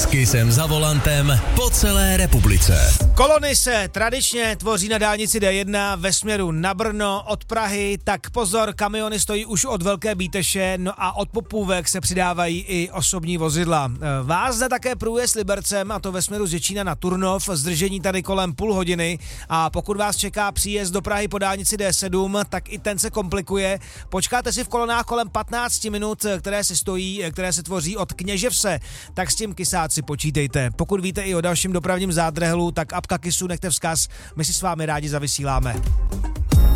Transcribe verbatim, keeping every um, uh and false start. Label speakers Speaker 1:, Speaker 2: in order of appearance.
Speaker 1: Kisem za volantem po celé republice.
Speaker 2: Kolony se tradičně tvoří na dálnici D jedna ve směru na Brno od Prahy, tak pozor, kamiony stojí už od Velké Bíteše, no a od Popůvek se přidávají i osobní vozidla. Vázne také průjezd Libercem, a to ve směru z Děčína na Turnov, zdržení tady kolem půl hodiny, a pokud vás čeká příjezd do Prahy po dálnici D sedm, tak i ten se komplikuje. Počkáte si v kolonách kolem patnáct minut, které se stojí, které se tvoří od Kněževse, tak s tím kysáci počítejte. Pokud víte i o dalším dopravním zádrhelu, tak apka Kisu nechte vzkaz, my si s vámi rádi zavysíláme.